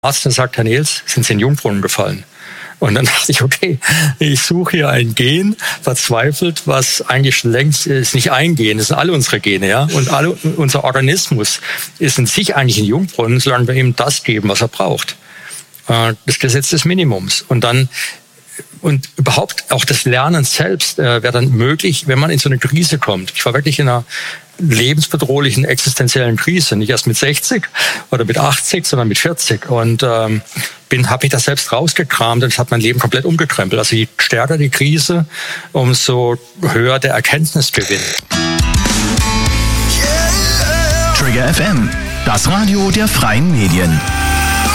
Arzt, der sagt, Herr Nils, sind Sie in den Jungbrunnen gefallen? Und dann dachte ich, okay, ich suche hier ein Gen, verzweifelt, was eigentlich längst ist nicht ein Gen, das sind alle unsere Gene, ja. Und unser Organismus ist in sich eigentlich ein Jungbrunnen, solange wir ihm das geben, was er braucht. Das Gesetz des Minimums. Und überhaupt auch das Lernen selbst wäre dann möglich, wenn man in so eine Krise kommt. Ich war wirklich in einer lebensbedrohlichen existenziellen Krise, nicht erst mit 60 oder mit 80, sondern mit 40. Und habe ich das selbst rausgekramt und es hat mein Leben komplett umgekrempelt. Also je stärker die Krise, umso höher der Erkenntnisgewinn. Trigger FM, das Radio der freien Medien.